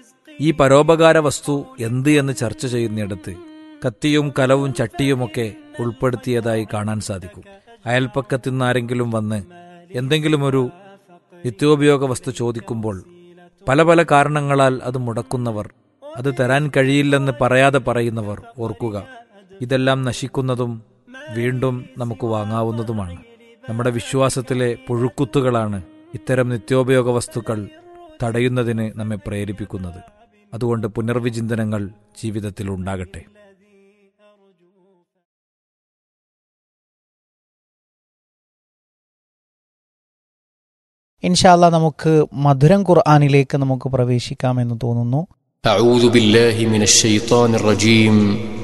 ഈ പരോപകാര വസ്തു എന്ത് എന്ന് ചർച്ച ചെയ്യുന്നിടത്ത് കത്തിയും കലവും ചട്ടിയുമൊക്കെ ഉൾപ്പെടുത്തിയതായി കാണാൻ സാധിക്കും. അയൽപ്പക്കത്തു നിന്നാരെങ്കിലും വന്ന് എന്തെങ്കിലും ഒരു നിത്യോപയോഗ വസ്തു ചോദിക്കുമ്പോൾ പല പല കാരണങ്ങളാൽ അത് മുടക്കുന്നവർ, അത് തരാൻ കഴിയില്ലെന്ന് പറയാതെ പറയുന്നവർ ഓർക്കുക, ഇതെല്ലാം നശിക്കുന്നതും വീണ്ടും നമുക്ക് വാങ്ങാവുന്നതുമാണ്. നമ്മുടെ വിശ്വാസത്തിലെ പുഴുക്കുത്തുകളാണ് ഇത്തരം നിത്യോപയോഗ വസ്തുക്കൾ തടയുന്നതിന് നമ്മെ പ്രേരിപ്പിക്കുന്നത്. അതുകൊണ്ട് പുനർവിചിന്തനങ്ങൾ ജീവിതത്തിൽ ഉണ്ടാകട്ടെ. ഇൻഷാ അല്ലാ നമുക്ക് മധുരം ഖുർആനിലേക്ക് നമുക്ക് പ്രവേശിക്കാമെന്ന് തോന്നുന്നു. അഊദു ബില്ലാഹി മിനശ് ശൈത്വാനിർ റജീം.